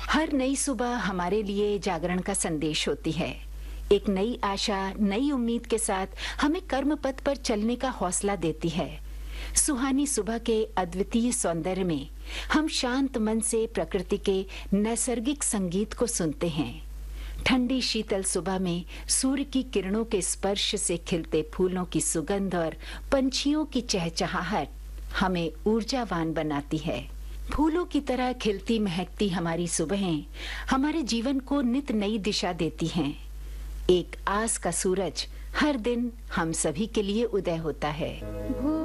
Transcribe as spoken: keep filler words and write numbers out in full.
हर नई सुबह हमारे लिए जागरण का संदेश होती है। एक नई आशा, नई उम्मीद के साथ हमें कर्म पथ पर चलने का हौसला देती है। सुहानी सुबह के अद्वितीय सौंदर्य में हम शांत मन से प्रकृति के नैसर्गिक संगीत को सुनते हैं। ठंडी शीतल सुबह में सूर्य की किरणों के स्पर्श से खिलते फूलों की सुगंध और पंछियों की चहचहाहट हमें ऊर्जावान बनाती है। फूलों की तरह खिलती महकती हमारी सुबहें हमारे जीवन को नित नई दिशा देती हैं। एक आस का सूरज हर दिन हम सभी के लिए उदय होता है।